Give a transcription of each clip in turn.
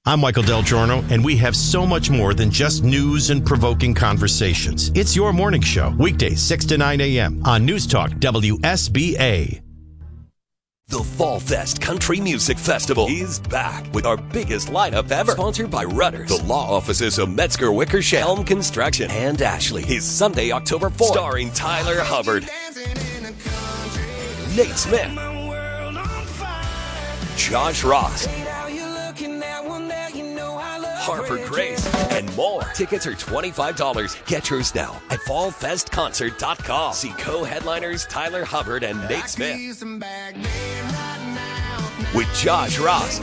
I'm Michael Del Giorno, and we have so much more than just news and provoking conversations. It's your morning show, weekdays 6 to 9 a.m. on News Talk WSBA. The Fall Fest Country Music Festival is back with our biggest lineup ever. Sponsored by Rudders, the law offices of Metzger Wickersham, Helm Construction, and Ashley. Is Sunday, October 4th. Starring Tyler Hubbard, Nate Smith, Josh Ross, Harper Grace, and more. Tickets are $25. Get yours now at fallfestconcert.com. See co-headliners Tyler Hubbard and Nate Smith with Josh Ross,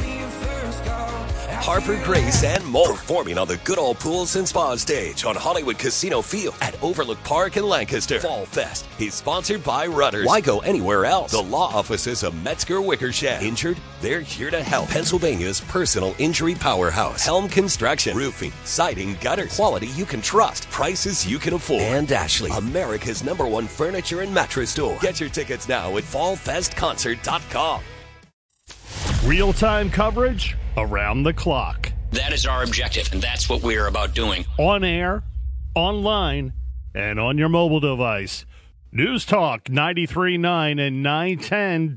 Harper Grace, and more. Performing on the Good Old Pools and Spa stage on Hollywood Casino Field at Overlook Park in Lancaster. Fall Fest is sponsored by Rudders. Why go anywhere else? The law offices of Metzger Wickersham. Injured? They're here to help. Pennsylvania's personal injury powerhouse. Helm Construction. Roofing, siding, gutters. Quality you can trust. Prices you can afford. And Ashley, America's #1 furniture and mattress store. Get your tickets now at fallfestconcert.com. Real-time coverage around the clock. That is our objective, and that's what we are about doing. On air, online, and on your mobile device. News Talk 93.9 and 910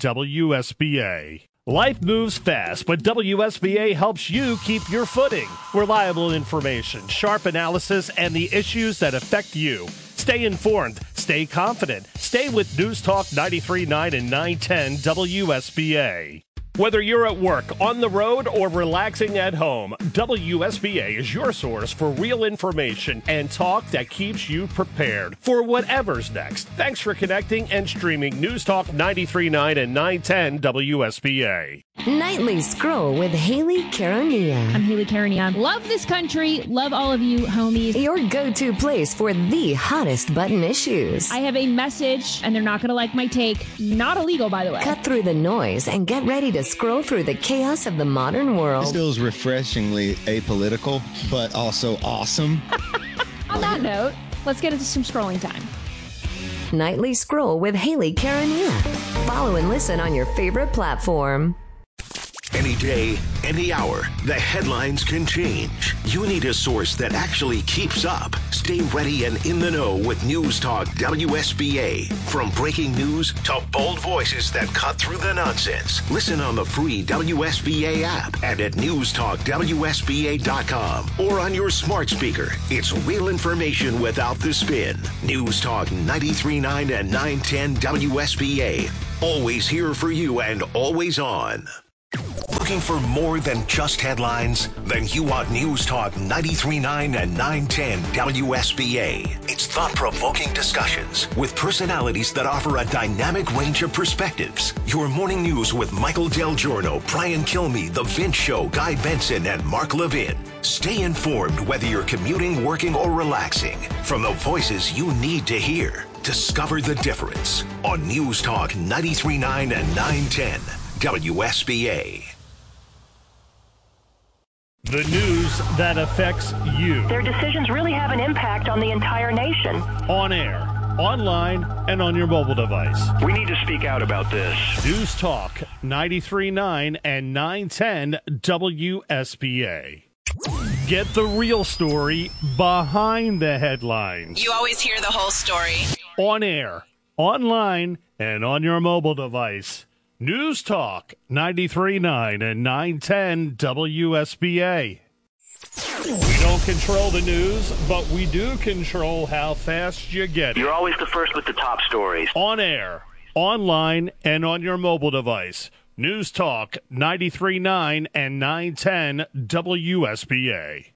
WSBA. Life moves fast, but WSBA helps you keep your footing. Reliable information, sharp analysis, and the issues that affect you. Stay informed, stay confident, stay with News Talk 93.9 and 910 WSBA. Whether you're at work, on the road, or relaxing at home, WSBA is your source for real information and talk that keeps you prepared for whatever's next. Thanks for connecting and streaming News Talk 93.9 and 910 WSBA. Nightly Scroll with Haley Carania. I'm Haley Carania. Love this country. Love all of you, homies. Your go-to place for the hottest button issues. I have a message, and they're not going to like my take. Not illegal, by the way. Cut through the noise and get ready to scroll through the chaos of the modern world. It feels refreshingly apolitical, but also awesome. On that note, let's get into some scrolling time. Nightly Scroll with Haley Carania. Follow and listen on your favorite platform. Any day, any hour, the headlines can change. You need a source that actually keeps up. Stay ready and in the know with News Talk WSBA. From breaking news to bold voices that cut through the nonsense. Listen on the free WSBA app and at newstalkwsba.com or on your smart speaker. It's real information without the spin. News Talk 93.9 and 910 WSBA. Always here for you and always on. Looking for more than just headlines? Then you want News Talk 93.9 and 910 WSBA. It's thought-provoking discussions with personalities that offer a dynamic range of perspectives. Your morning news with Michael Del Giorno, Brian Kilmeade, The Vince Show, Guy Benson, and Mark Levin. Stay informed whether you're commuting, working, or relaxing. From the voices you need to hear, discover the difference on News Talk 93.9 and 910 WSBA. The news that affects you. Their decisions really have an impact on the entire nation. On air, online, and on your mobile device. We need to speak out about this. News Talk 93.9 and 910 WSBA. Get the real story behind the headlines. You always hear the whole story. On air, online, and on your mobile device. News Talk 93.9 and 910 WSBA. We don't control the news, but we do control how fast you get it. You're always the first with the top stories. On air, online, and on your mobile device. News Talk 93.9 and 910 WSBA.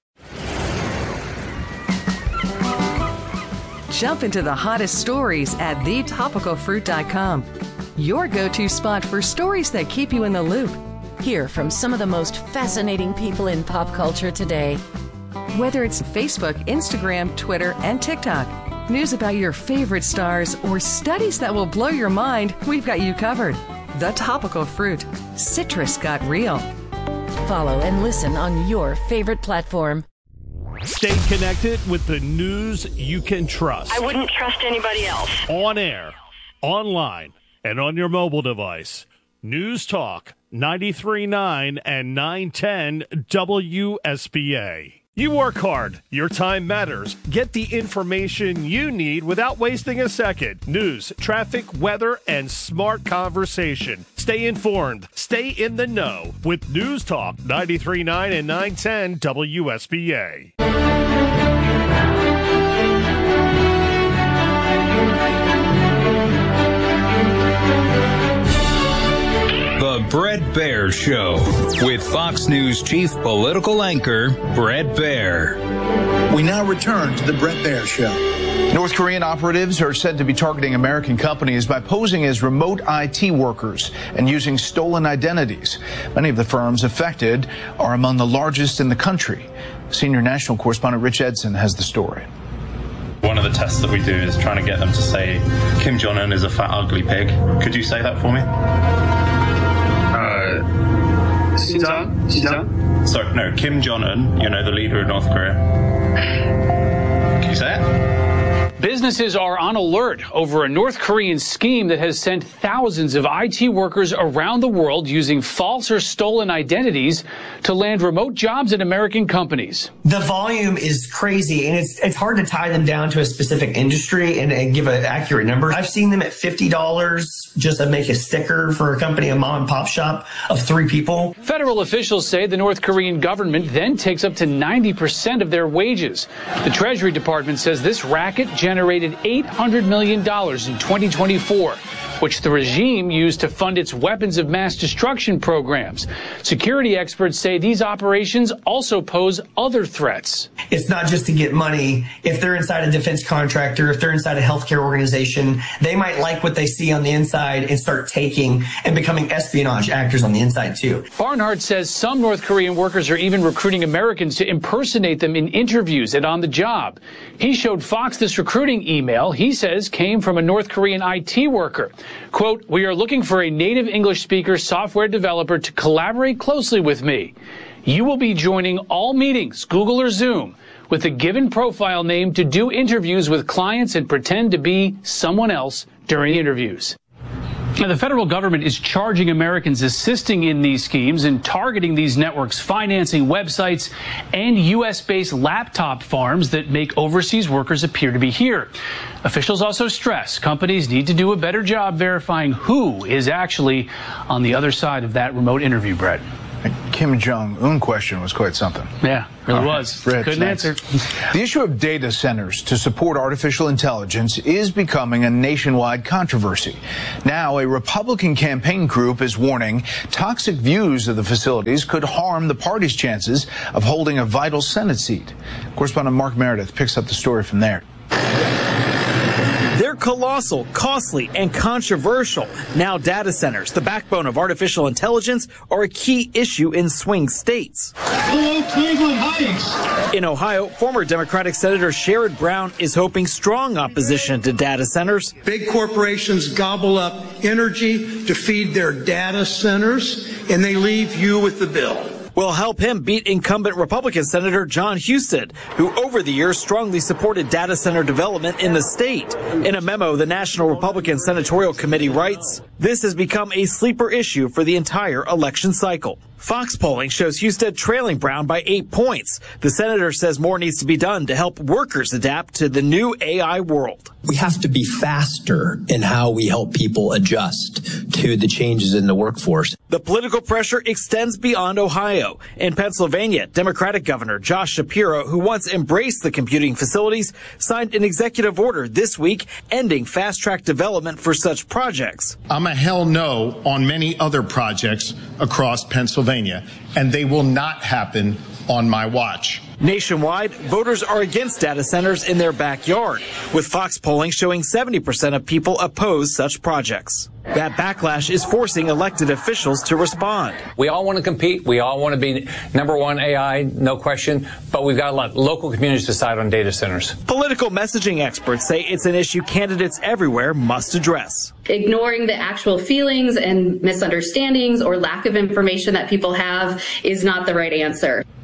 Jump into the hottest stories at thetopicalfruit.com. Your go-to spot for stories that keep you in the loop. Hear from some of the most fascinating people in pop culture today. Whether it's Facebook, Instagram, Twitter, and TikTok, news about your favorite stars, or studies that will blow your mind, we've got you covered. The Topical Fruit. Citrus got real. Follow and listen on your favorite platform. Stay connected with the news you can trust. I wouldn't trust anybody else. On air, online, and on your mobile device. News Talk 93.9 and 910 WSBA. You work hard. Your time matters. Get the information you need without wasting a second. News, traffic, weather, and smart conversation. Stay informed. Stay in the know with News Talk 93.9 and 910 WSBA. The Bret Baier Show with Fox News chief political anchor Bret Baier. We now return to the Bret Baier Show. North Korean operatives are said to be targeting American companies by posing as remote IT workers and using stolen identities. Many of the firms affected are among the largest in the country. Senior national correspondent Rich Edson has the story. One of the tests that we do is trying to get them to say Kim Jong-un is a fat, ugly pig. Could you say that for me? Sorry, no, Kim Jong-un, the leader of North Korea. Can you say it? Businesses are on alert over a North Korean scheme that has sent thousands of IT workers around the world using false or stolen identities to land remote jobs at American companies. The volume is crazy, and it's hard to tie them down to a specific industry and give an accurate number. I've seen them at $50 just to make a sticker for a company, a mom and pop shop of 3 people. Federal officials say the North Korean government then takes up to 90% of their wages. The Treasury Department says this racket generated $800 million in 2024, which the regime used to fund its weapons of mass destruction programs. Security experts say these operations also pose other threats. It's not just to get money. If they're inside a defense contractor, if they're inside a healthcare organization, they might like what they see on the inside and start taking and becoming espionage actors on the inside too. Barnhart says some North Korean workers are even recruiting Americans to impersonate them in interviews and on the job. He showed Fox this recruiting email he says came from a North Korean IT worker. Quote, "We are looking for a native English speaker software developer to collaborate closely with me. You will be joining all meetings, Google or Zoom, with a given profile name to do interviews with clients and pretend to be someone else during interviews." Now, the federal government is charging Americans assisting in these schemes and targeting these networks, financing websites and U.S.-based laptop farms that make overseas workers appear to be here. Officials also stress companies need to do a better job verifying who is actually on the other side of that remote interview, Brett. Kim Jong-un question was quite something. Yeah, really was. Couldn't answer. The issue of data centers to support artificial intelligence is becoming a nationwide controversy. Now, a Republican campaign group is warning toxic views of the facilities could harm the party's chances of holding a vital Senate seat. Correspondent Mark Meredith picks up the story from there. They're colossal, costly, and controversial. Now data centers, the backbone of artificial intelligence, are a key issue in swing states. Hello, Cleveland Heights. In Ohio, former Democratic Senator Sherrod Brown is hoping strong opposition to data centers. Big corporations gobble up energy to feed their data centers, and they leave you with the bill. Will help him beat incumbent Republican Senator John Husted, who over the years strongly supported data center development in the state. In a memo, the National Republican Senatorial Committee writes, "This has become a sleeper issue for the entire election cycle." Fox polling shows Husted trailing Brown by 8 points. The senator says more needs to be done to help workers adapt to the new AI world. We have to be faster in how we help people adjust to the changes in the workforce. The political pressure extends beyond Ohio. In Pennsylvania, Democratic Governor Josh Shapiro, who once embraced the computing facilities, signed an executive order this week ending fast-track development for such projects. I'm a hell no on many other projects across Pennsylvania, and they will not happen on my watch. Nationwide, voters are against data centers in their backyard, with Fox polling showing 70% of people oppose such projects. That backlash is forcing elected officials to respond. We all want to compete. We all want to be number one AI, no question. But we've got to let local communities decide on data centers. Political messaging experts say it's an issue candidates everywhere must address. Ignoring the actual feelings and misunderstandings or lack of information that people have is not the right answer.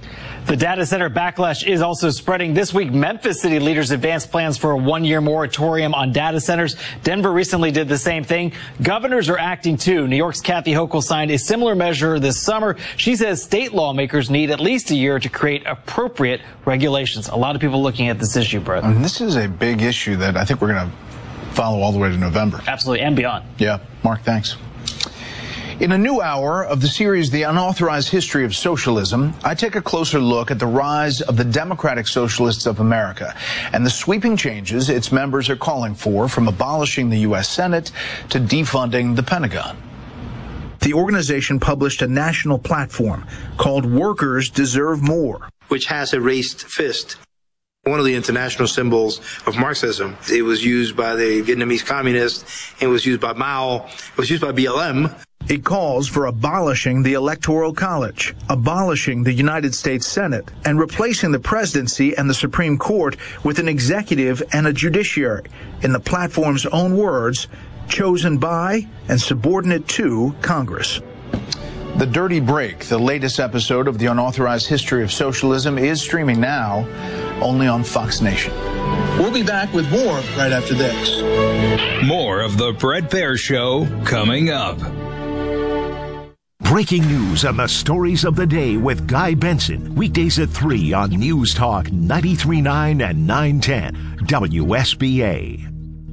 The data center backlash is also spreading. This week, Memphis city leaders advanced plans for a one-year moratorium on data centers. Denver recently did the same thing. Governors are acting too. New York's Kathy Hochul signed a similar measure this summer. She says state lawmakers need at least a year to create appropriate regulations. A lot of people looking at this issue, Brett. And this is a big issue that I think we're going to follow all the way to November. Absolutely, and beyond. Yeah. Mark, thanks. In a new hour of the series, The Unauthorized History of Socialism, I take a closer look at the rise of the Democratic Socialists of America and the sweeping changes its members are calling for, from abolishing the U.S. Senate to defunding the Pentagon. The organization published a national platform called Workers Deserve More, which has a raised fist. One of the international symbols of Marxism. It was used by the Vietnamese communists. It was used by Mao. It was used by BLM. It calls for abolishing the Electoral College, abolishing the United States Senate, and replacing the presidency and the Supreme Court with an executive and a judiciary. In the platform's own words, chosen by and subordinate to Congress. The Dirty Break, the latest episode of The Unauthorized History of Socialism, is streaming now only on Fox Nation. We'll be back with more right after this. More of The Bret Baier Show coming up. Breaking news and the stories of the day with Guy Benson. Weekdays at 3 on News Talk 93.9 and 910 WSBA.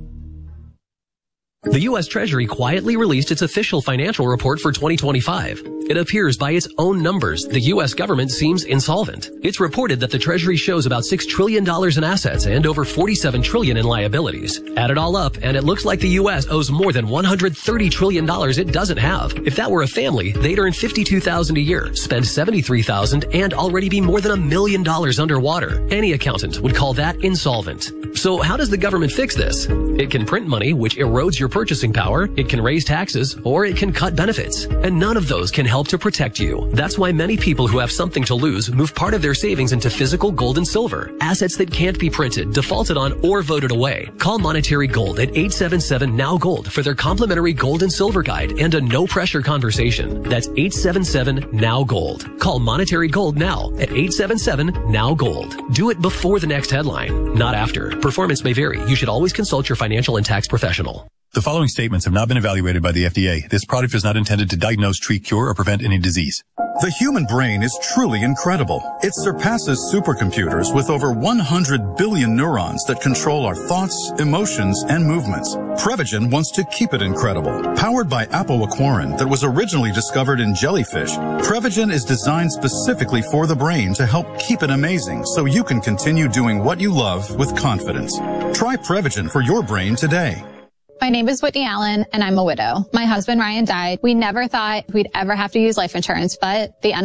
The U.S. Treasury quietly released its official financial report for 2025. It appears by its own numbers, the U.S. government seems insolvent. It's reported that the Treasury shows about $6 trillion in assets and over $47 trillion in liabilities. Add it all up, and it looks like the U.S. owes more than $130 trillion it doesn't have. If that were a family, they'd earn $52,000 a year, spend $73,000, and already be more than $1 million underwater. Any accountant would call that insolvent. So how does the government fix this? It can print money, which erodes your purchasing power, it can raise taxes, or it can cut benefits. And none of those can help to protect you. That's why many people who have something to lose move part of their savings into physical gold and silver, assets that can't be printed, defaulted on, or voted away. Call Monetary Gold at 877-NOW-GOLD for their complimentary gold and silver guide and a no-pressure conversation. That's 877-NOW-GOLD. Call Monetary Gold now at 877-NOW-GOLD. Do it before the next headline, not after. Performance may vary. You should always consult your financial and tax professional. The following statements have not been evaluated by the FDA. This product is not intended to diagnose, treat, cure, or prevent any disease. The human brain is truly incredible. It surpasses supercomputers with over 100 billion neurons that control our thoughts, emotions, and movements. Prevagen wants to keep it incredible. Powered by apoaquarin that was originally discovered in jellyfish, Prevagen is designed specifically for the brain to help keep it amazing so you can continue doing what you love with confidence. Try Prevagen for your brain today. My name is Whitney Allen, and I'm a widow. My husband, Ryan, died. We never thought we'd ever have to use life insurance, but the